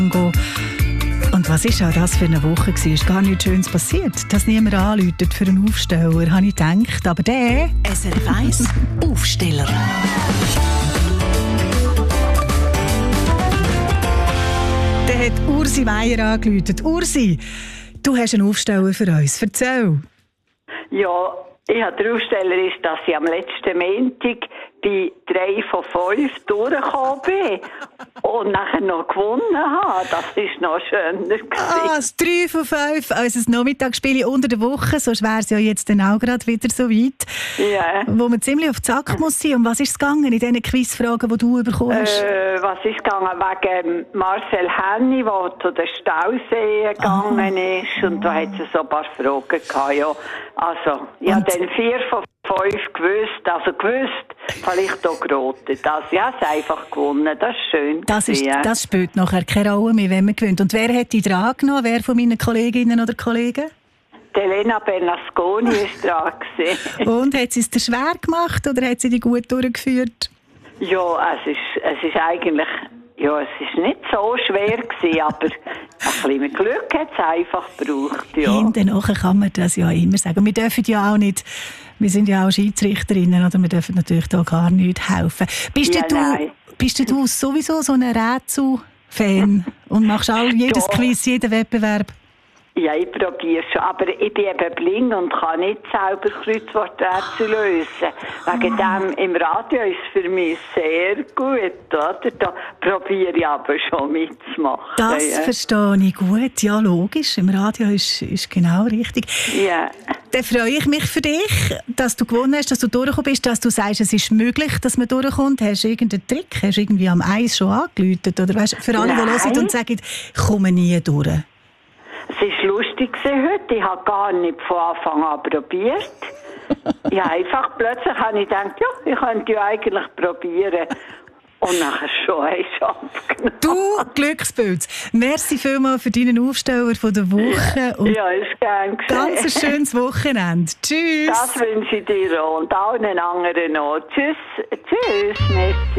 Und was ist auch das für eine Woche gewesen? Ist gar nichts Schönes passiert, dass niemand anläutet für einen Aufsteller, habe ich gedacht. Aber der... SRF 1 Aufsteller. Der hat Ursi Meier angeläutet. Ursi, du hast einen Aufsteller für uns. Erzähl. Ja, der Aufsteller ist, dass ich am letzten Montag bei 3 von 5 durchgekommen bin und nachher noch gewonnen habe. Das ist noch schöner. Das 3 von 5, also das Nachmittagsspiel unter der Woche, sonst wäre es ja jetzt dann auch gerade wieder so weit. Ja. Wo man ziemlich auf den Sack muss sein. Um was ist es gegangen in diesen Quizfragen, die du bekommst? Was ist gegangen? Wegen Marcel Henny, der zu den Stauseen gegangen ist. Und da hat es so ein paar Fragen gehabt. Ja. Also, ich habe dann 4 von 5 gewusst, vielleicht auch geraten. Ich habe es einfach gewonnen, das ist schön. Das spielt nachher keine Rolle mehr, wenn man gewinnt. Und wer hat die dran genommen? Wer von meinen Kolleginnen oder Kollegen? Die Elena Bernasconi war dran. Und hat sie es dir schwer gemacht oder hat sie die gut durchgeführt? Ja, es ist eigentlich... Ja, es war nicht so schwer gewesen, aber ein bisschen Glück hat es einfach gebraucht. Ja. Hinterher kann man das ja immer sagen. Wir dürfen ja auch nicht, wir sind ja auch Schiedsrichterinnen, oder wir dürfen natürlich da gar nicht helfen. Bist du sowieso so ein Rätsel-Fan und machst jedes Quiz, jeden Wettbewerb? Ja, ich probiere schon, aber ich bin eben blind und kann nicht selber Kreuzworträtsel lösen. Wegen dem im Radio ist es für mich sehr gut, oder? Da probiere ich aber schon mitzumachen. Das verstehe ich gut, ja logisch, im Radio ist genau richtig. Ja. Dann freue ich mich für dich, dass du gewonnen hast, dass du durchgekommen bist, dass du sagst, es ist möglich, dass man durchkommt. Hast du irgendeinen Trick? Hast du irgendwie am Eis schon angeläutet? Oder weißt, für alle, die hören und sagen, ich komme nie durch. Es war lustig heute. Ich habe gar nicht von Anfang an probiert. Ja, einfach plötzlich habe ich gedacht, ja, ich könnte ja eigentlich probieren. Und nachher schon hast du abgenommen. Du Glückspilz. Merci vielmals für deinen Aufsteller von der Woche. Und ja, ist gern gesehen. Ganz ein schönes Wochenende. Tschüss. Das wünsche ich dir auch und allen anderen auch. Tschüss. Tschüss. Merci.